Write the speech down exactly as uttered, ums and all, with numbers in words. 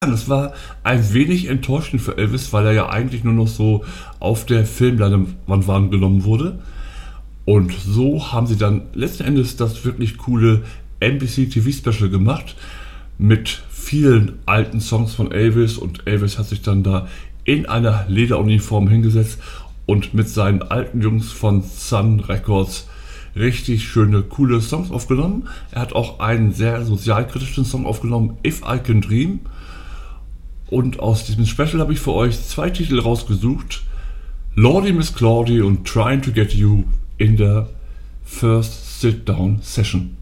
Das war ein wenig enttäuschend für Elvis, weil er ja eigentlich nur noch so auf der Filmleinwand wahrgenommen wurde. Und so haben sie dann letzten Endes das wirklich coole N B C T V-Special gemacht mit vielen alten Songs von Elvis. Und Elvis hat sich dann da in einer Lederuniform hingesetzt und mit seinen alten Jungs von Sun Records richtig schöne, coole Songs aufgenommen. Er hat auch einen sehr sozialkritischen Song aufgenommen, If I Can Dream. Und aus diesem Special habe ich für euch zwei Titel rausgesucht. Lordy Miss Claudie und Trying to Get You in der First Sit Down Session.